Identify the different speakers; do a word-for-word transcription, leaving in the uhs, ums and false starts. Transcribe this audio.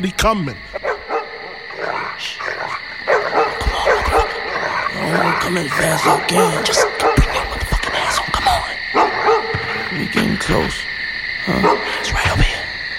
Speaker 1: He coming.
Speaker 2: Oh, come in fast as you can. Just bring your motherfucking ass on. Come on. We getting close. Huh? It's right over here.